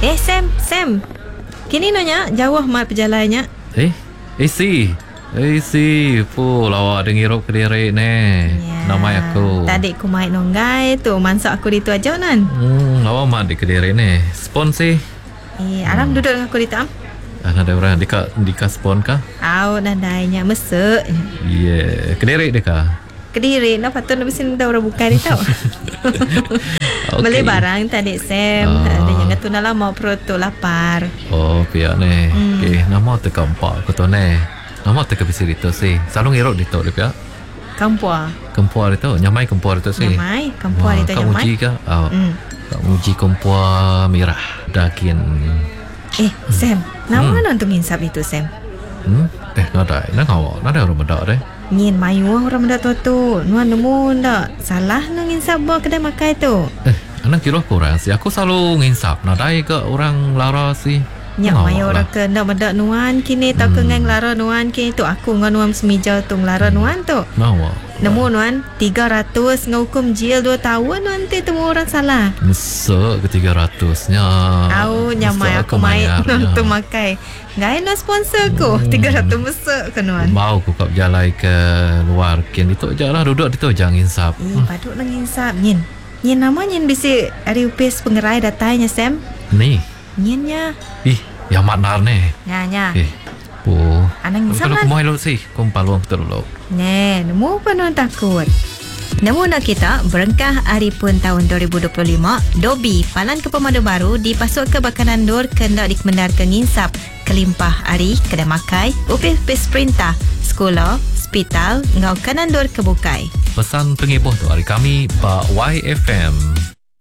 Sam. Kini nanya jauh mat perjalannya. Si pu lawak dengirup Kediri ni. Nama aku. Tadi ku main nonggai tu, mansuk aku ditu aja nan. Lawak mat di Kediri ni. Spon sih. Aram duduk dengan aku di tam. Ada orang dika spon kah? Nadainya mesek. Kediri deka. Kediri, patut nak mesin dah orang buka ni tau. Beli barang tadi Sam. Ada yang tu nak lama perut tu lapar. Pihak ni. Okay, nama teka empat aku tu ni. Nama teka bisir itu sih. Selalu ngiruk di tu pihak. Kempua itu, nyamai kempua itu sih. Kempua itu nyamai. Kau uji kah? Kau uji kempua merah. Dakin. Sam, nama nak untuk nginsap itu Sam? Nada orang benda deh. Ngin mayu orang benda tu. Nuan nemu ndak salah nak nginsap bawa kedai makai tu. Anak kira kurang sih. Aku selalu nginsap. Nadai ke orang lara sih. Nyak mayu orang ke ndak benda nuan kini tak kengang lara nuan kini tu aku ngan nuan semija tu lara nuan tu. Nemu nuan 300 ngukum jil 2 tahun nuan temu orang salah. Mesek ke 300-nya. Nyamai aku main tu makai. Ngai no sponsor ku 300 mesek ke nuan. Mau ku kap jalai ke luar kin itu je lah duduk itu jangan nginsap. Paduk nak nginsap Nyin nama Nyin bisi ari upis pengerai datanya Sam. Ni. Nyinnya. Yang manar ni. Nya. Anang nginsap lah. Kalau kumoy lo sih, kumpaluang betul lo. Nemu apa nuan takut. Namun nak kita berengkah hari pun tahun 2025, Dobi Palan ke Pemadu Baru dipasuk ke Bakanan Dur kendak dikemendar ke nginsap kelimpah hari kedai makai, upis perintah, sekolah, hospital, ngau Kanan Dur kebukai. Pesan pengibuh tu hari kami Pak YFM.